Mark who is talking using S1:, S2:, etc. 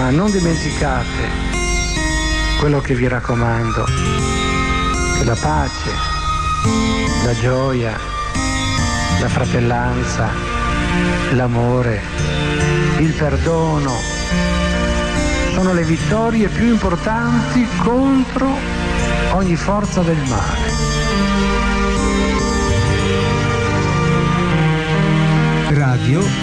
S1: Ma non dimenticate quello che vi raccomando, che la pace, la gioia, la fratellanza, l'amore, il perdono sono le vittorie più importanti contro ogni forza del male.
S2: Radio